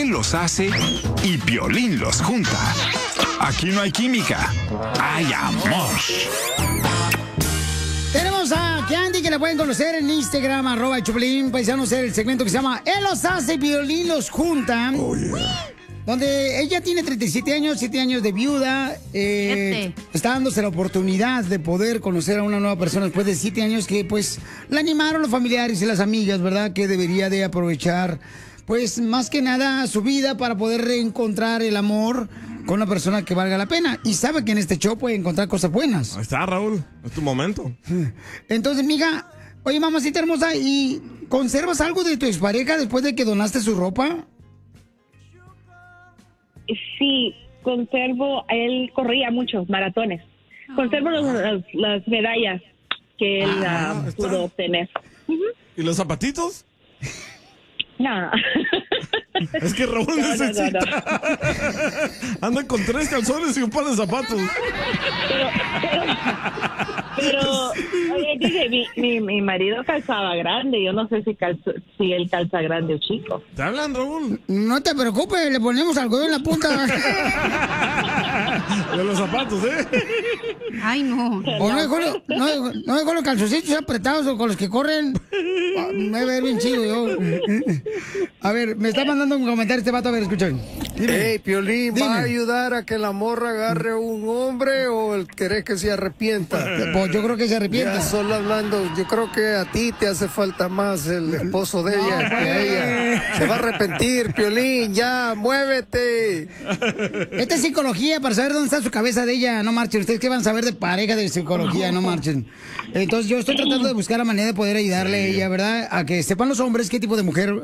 Él los hace y Piolín los junta. Aquí no hay química, hay amor. Tenemos a Candy, que la pueden conocer en Instagram, @Choplin, paisanos, el segmento que se llama Él los hace y Piolín los junta. Oh, yeah. Donde ella tiene 37 años, 7 años de viuda. Está dándose la oportunidad de poder conocer a una nueva persona después de 7 años que, pues, la animaron los familiares y las amigas, ¿verdad? Que debería de aprovechar, pues, más que nada su vida para poder reencontrar el amor con una persona que valga la pena. Y sabe que en este show puede encontrar cosas buenas. Ahí está, Raúl. Es tu momento. Entonces, mija, oye, mamacita hermosa, ¿y conservas algo de tu expareja después de que donaste su ropa? Sí, conservo, él corría muchos maratones. Conservo las medallas que él pudo obtener. ¿Y los zapatitos? No. Es que Raúl necesita. Andan con 3 calzones y un par de zapatos. Pero oye, dije, mi marido calzaba grande. Yo no sé si él calza grande o chico. ¿Te hablan, Raúl? No te preocupes, le ponemos algodón en la punta. De los zapatos, ¿eh? Ay, no. O no dejó los calzoncitos apretados o con los que corren. Me ve bien chido yo. A ver, me está mandando un comentario este vato, a ver, escuchen. Hey, Piolín, ¿va a ayudar a que la morra agarre un hombre o querés que se arrepienta? Pues yo creo que se arrepienta. Ya solo hablando, yo creo que a ti te hace falta más el esposo de ella que a ella. Se va a arrepentir, Piolín, ya, muévete. Esta es psicología para saber dónde está su cabeza de ella, no marchen. Ustedes qué van a saber de pareja, de psicología, no marchen. Entonces yo estoy tratando de buscar la manera de poder ayudarle a ella, ¿verdad? A que sepan los hombres qué tipo de mujer